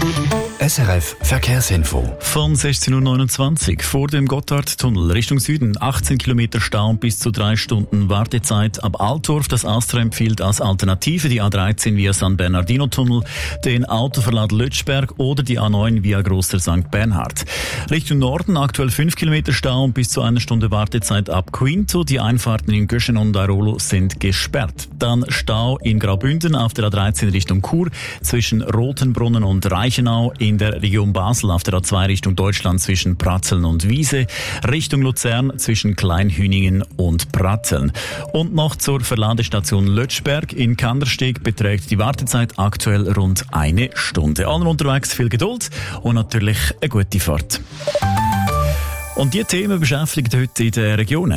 SRF Verkehrsinfo. Von 16.29 Uhr vor dem Gotthardtunnel Richtung Süden 18 Kilometer Stau und bis zu 3 Stunden Wartezeit ab Altdorf. Das Astra empfiehlt als Alternative die A13 via San Bernardino-Tunnel, den Autoverlad Lötschberg oder die A9 via Grosser St. Bernhard. Richtung Norden aktuell 5 Kilometer Stau und bis zu 1 Stunde Wartezeit ab Quinto. Die Einfahrten in Göschen und Airolo sind gesperrt. Dann Stau in Graubünden auf der A13 Richtung Chur zwischen Rotenbrunnen und Reichenau, in der Region Basel auf der A2 Richtung Deutschland zwischen Pratzeln und Wiese, Richtung Luzern zwischen Kleinhüningen und Pratzeln. Und noch zur Verladestation Lötschberg in Kandersteg beträgt die Wartezeit aktuell rund 1 Stunde. Allen unterwegs viel Geduld und natürlich eine gute Fahrt. Und diese Themen beschäftigen heute in den Regionen.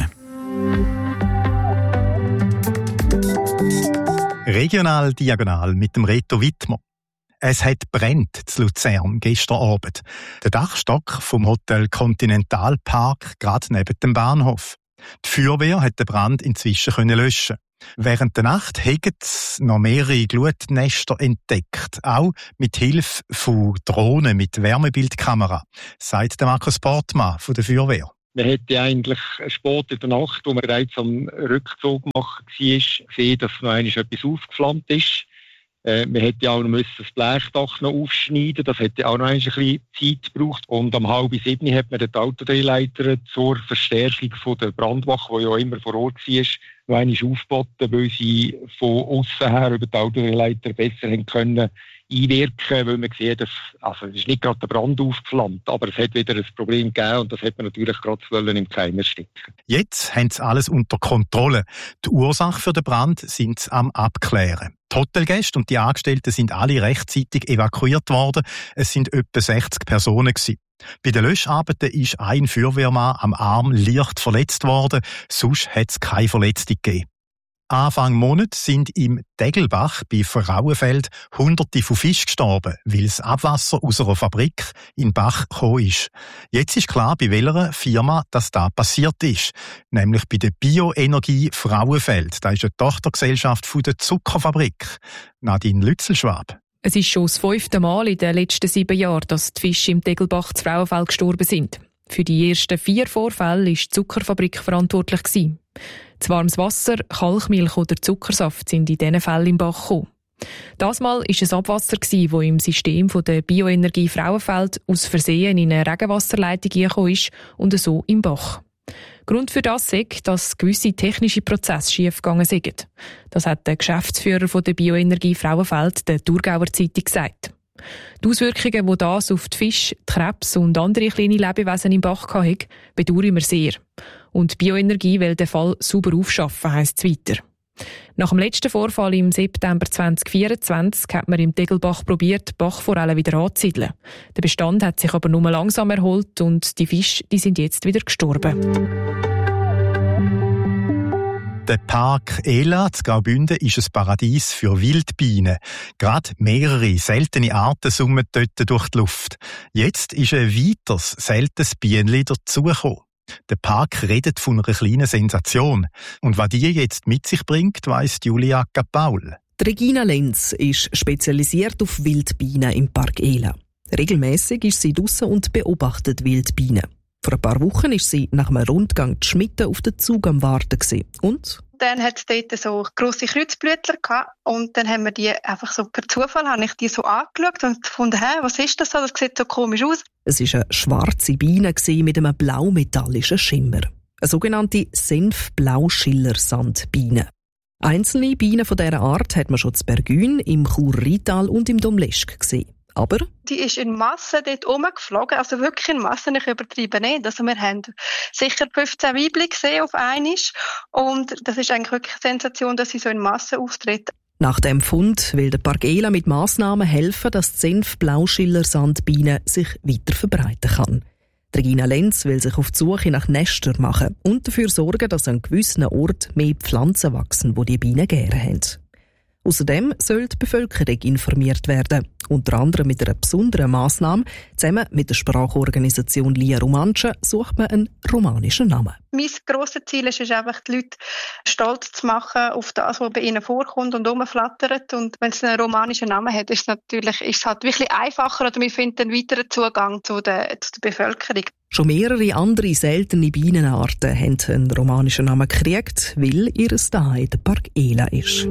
Regional diagonal mit dem Reto Wittmer. Es hat brennt zu Luzern gestern Abend. Der Dachstock vom Hotel Continental Park gerade neben dem Bahnhof. Die Feuerwehr hat den Brand inzwischen löschen. Während der Nacht haben sie noch mehrere Glutnester entdeckt, auch mit Hilfe von Drohnen mit Wärmebildkamera, sagt der Markus Portmann von der Feuerwehr. Man hätte eigentlich spät in der Nacht, wo man bereits am Rückzug machen war, gesehen, dass noch einmal etwas aufgeflammt ist. Man hätte auch noch das Blechdach noch aufschneiden, das hätte auch noch ein bisschen Zeit gebraucht. Und um 6:30 hat man den Autodrehleiter zur Verstärkung von der Brandwache, die ja immer vor Ort war, noch einmal aufgeboten, weil sie von außen her über den Autodrehleiter besser haben können einwirken, weil man sieht, dass, es ist nicht gerade der Brand aufgeflammt, aber es hat wieder ein Problem gegeben und das hat man natürlich gerade im Keim ersticken. Jetzt haben sie alles unter Kontrolle. Die Ursache für den Brand sind sie am Abklären. Die Hotelgäste und die Angestellten sind alle rechtzeitig evakuiert worden. Es sind etwa 60 Personen gewesen. Bei den Löscharbeiten ist ein Feuerwehrmann am Arm leicht verletzt worden, sonst hat es keine Verletzung gegeben. Anfang Monat sind im Degelbach bei Frauenfeld Hunderte von Fischen gestorben, weil das Abwasser aus einer Fabrik in den Bach gekommen ist. Jetzt ist klar, bei welcher Firma das da passiert ist. Nämlich bei der Bioenergie Frauenfeld. Das ist eine Tochtergesellschaft von der Zuckerfabrik. Nadine Lützelschwab. Es ist schon das 5. Mal in den letzten 7 Jahren, dass die Fische im Degelbach zu Frauenfeld gestorben sind. Für die ersten 4 Vorfälle war die Zuckerfabrik verantwortlich gewesen. Das warmes Wasser, Kalkmilch oder Zuckersaft sind in diesen Fällen im Bach gekommen. Das Mal war es Abwasser, das im System der Bioenergie Frauenfeld aus Versehen in eine Regenwasserleitung gekommen ist und so im Bach. Grund für das ist, dass gewisse technische Prozesse schiefgegangen sind. Das hat der Geschäftsführer der Bioenergie Frauenfeld der Thurgauer Zeitung gesagt. Die Auswirkungen, die das auf die Fische, die Krebs und andere kleine Lebewesen im Bach hatte, bedauern wir sehr. Und die Bioenergie will den Fall sauber aufschaffen, heisst es weiter. Nach dem letzten Vorfall im September 2024 hat man im Degelbach probiert, die Bachforellen wieder anzusiedeln. Der Bestand hat sich aber nur langsam erholt und die Fische sind jetzt wieder gestorben. Der Park Ela zu Graubünden ist ein Paradies für Wildbienen. Gerade mehrere seltene Arten summen dort durch die Luft. Jetzt ist ein weiteres seltenes Bienenli dazugekommen. Der Park redet von einer kleinen Sensation. Und was die jetzt mit sich bringt, weiss Julia Capaul. Regina Lenz ist spezialisiert auf Wildbienen im Park Ela. Regelmäßig ist sie draussen und beobachtet Wildbienen. Vor ein paar Wochen war sie nach einem Rundgang die Schmitten auf den Zug am Warten und dann hat es dort so grosse Kreuzblütler gehabt und dann haben wir die einfach so per Zufall, habe ich die so angeschaut und gefunden, was ist das so? Das sieht so komisch aus. Es war eine schwarze Biene mit einem blau-metallischen Schimmer. Eine sogenannte Senf-Blau-Schiller-Sandbiene. Einzelne Bienen von dieser Art hat man schon in Bergün, im Chur-Rital und im Domleschg gesehen. Aber die ist in Massen dort rumgeflogen, also wirklich in Massen, ich übertreibe nicht. Also wir haben sicher 15 Weibchen gesehen auf einmal und das ist eigentlich wirklich eine Sensation, dass sie so in Massen auftreten. Nach dem Fund will der Park Ela mit Massnahmen helfen, dass die Senf-Blau-Schiller-Sandbiene sich weiter verbreiten kann. Regina Lenz will sich auf die Suche nach Nestern machen und dafür sorgen, dass an gewissen Orten mehr Pflanzen wachsen, die die Bienen gerne haben. Außerdem soll die Bevölkerung informiert werden. Unter anderem mit einer besonderen Massnahme. Zusammen mit der Sprachorganisation Lia Romanche sucht man einen romanischen Namen. Mein grosses Ziel ist einfach, die Leute stolz zu machen auf das, was bei ihnen vorkommt und rumflattert. Und wenn es einen romanischen Namen hat, ist es halt wirklich einfacher oder wir finden einen weiteren Zugang zu der Bevölkerung. Schon mehrere andere seltene Bienenarten haben einen romanischen Namen gekriegt, weil ihr Zuhause der Park Ela ist.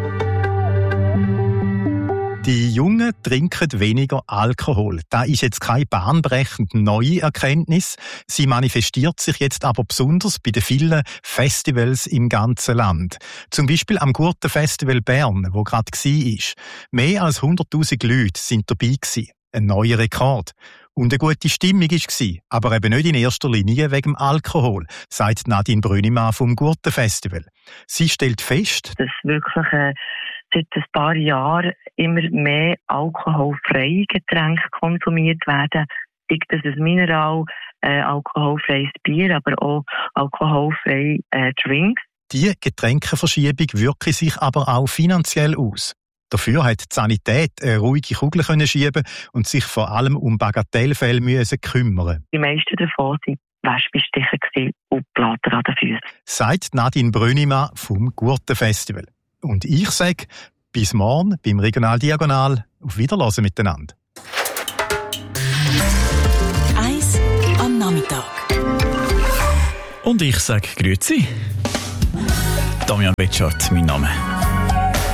Die Jungen trinken weniger Alkohol. Das ist jetzt keine bahnbrechend neue Erkenntnis. Sie manifestiert sich jetzt aber besonders bei den vielen Festivals im ganzen Land. Zum Beispiel am Gurtenfestival Bern, wo gerade war. Mehr als 100'000 Leute sind dabei gewesen. Ein neuer Rekord. Und eine gute Stimmung war, aber eben nicht in erster Linie wegen dem Alkohol, sagt Nadine Brünimann vom Gurtenfestival. Sie stellt fest, dass wirklich seit ein paar Jahren immer mehr alkoholfreie Getränke konsumiert werden. Sei das ein Mineral, alkoholfreies Bier, aber auch alkoholfreie Drinks. Die Getränkeverschiebung wirke sich aber auch finanziell aus. Dafür hat die Sanität eine ruhige Kugel schieben und sich vor allem um Bagatellfälle kümmern. Die meisten davon waren Wespenstiche und Blatter an den Füßen. Sagt Nadine Brünimann vom Gurtenfestival. Und ich sage, bis morgen beim Regional Diagonal. Auf Wiederhören miteinander. 1 am Nachmittag. Und ich sage Grüezi. Damian Betschart, mein Name.